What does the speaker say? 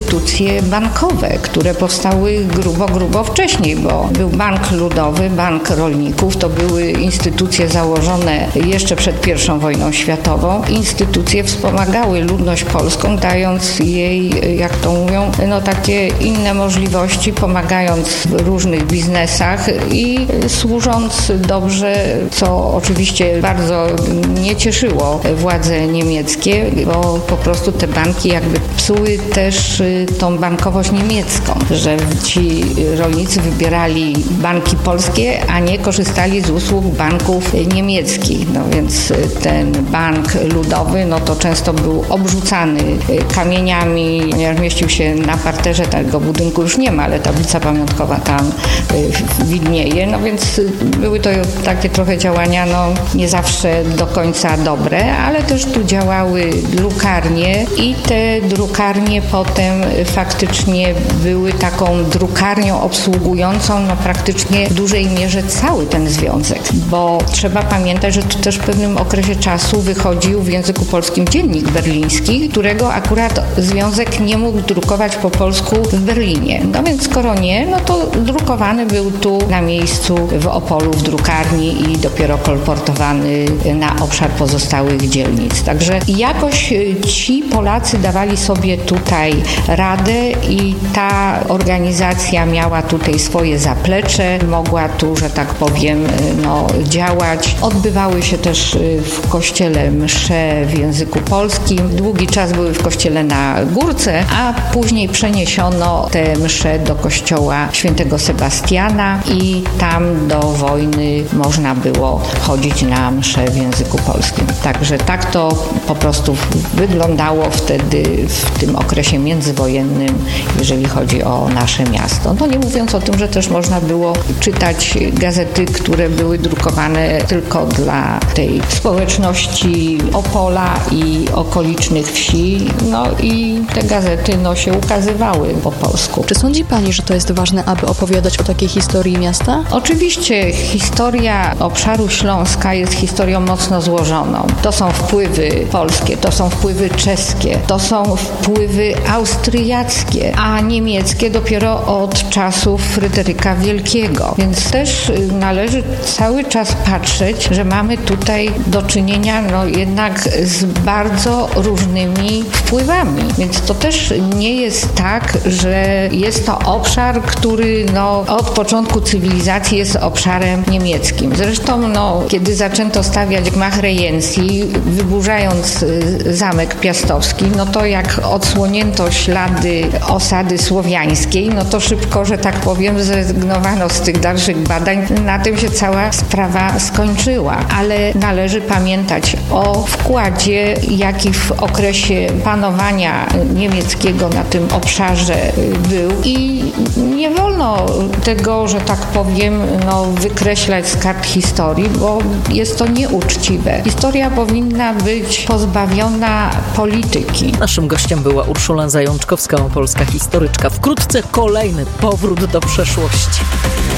instytucje bankowe, które powstały grubo wcześniej, bo był Bank Ludowy, Bank Rolników, to były instytucje założone jeszcze przed I wojną światową. Instytucje wspomagały ludność polską, dając jej, jak to mówią, takie inne możliwości, pomagając w różnych biznesach i służąc dobrze, co oczywiście bardzo nie cieszyło władze niemieckie, bo po prostu te banki jakby psuły też tą bankowość niemiecką, że ci rolnicy wybierali banki polskie, a nie korzystali z usług banków niemieckich. Więc ten Bank Ludowy, to często był obrzucany kamieniami, ponieważ mieścił się na parterze, tego budynku już nie ma, ale tablica pamiątkowa tam widnieje. Więc były to takie trochę działania, nie zawsze do końca dobre, ale też tu działały drukarnie i te drukarnie potem faktycznie były taką drukarnią obsługującą praktycznie w dużej mierze cały ten związek, bo trzeba pamiętać, że tu też w pewnym okresie czasu wychodził w języku polskim Dziennik Berliński, którego akurat związek nie mógł drukować po polsku w Berlinie. Więc skoro nie, to drukowany był tu na miejscu w Opolu w drukarni i dopiero kolportowany na obszar pozostałych dzielnic. Także jakoś ci Polacy dawali sobie tutaj radę i ta organizacja miała tutaj swoje zaplecze, mogła tu, że tak powiem, działać. Odbywały się też w kościele msze w języku polskim. Długi czas były w kościele na Górce, a później przeniesiono te msze do kościoła świętego Sebastiana i tam do wojny można było chodzić na msze w języku polskim. Także tak to po prostu wyglądało wtedy w tym okresie międzywojennym, jeżeli chodzi o nasze miasto. Nie mówiąc o tym, że też można było czytać gazety, które były drukowane tylko dla tej społeczności Opola i okolicznych wsi. I te gazety się ukazywały po polsku. Czy sądzi Pani, że to jest ważne, aby opowiadać o takiej historii miasta? Oczywiście historia obszaru Śląska jest historią mocno złożoną. To są wpływy polskie, to są wpływy czeskie, to są wpływy austriackie, a niemieckie dopiero od czasów Fryderyka Wielkiego. Więc też należy cały czas patrzeć, że mamy tutaj do czynienia jednak z bardzo różnymi wpływami. Więc to też nie jest tak, że jest to obszar, który od początku cywilizacji jest obszarem niemieckim. Zresztą kiedy zaczęto stawiać gmach rejencji, wyburzając Zamek Piastowski, to jak odsłonięto ślady osady słowiańskiej, to szybko, że tak powiem, zrezygnowano z tych dalszych badań. Na tym się cała sprawa skończyła. Ale należy pamiętać o wkładzie, jaki w okresie panowania niemieckiego na tym obszarze był i nie wolno tego, że tak powiem, wykreślać z kart historii, bo jest to nieuczciwe. Historia powinna być pozbawiona polityki. Naszym gościem była Urszula Zajączkowska, polska historyczka. Wkrótce kolejny powrót do przeszłości.